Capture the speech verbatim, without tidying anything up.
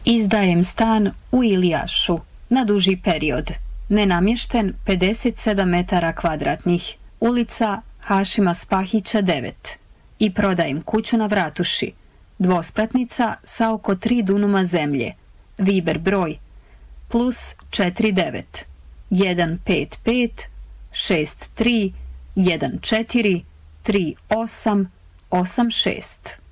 Izdajem stan u Ilijašu na duži period. Nenamješten pedeset sedam metara kvadratnih. Ulica Hašima Spahića devet. I prodajem kuću na Vratuši. Dvospratnica sa oko tri dunuma zemlje. Viber broj plus četiri devet jedan pet pet šest tri jedan četiri tri osam osam šest.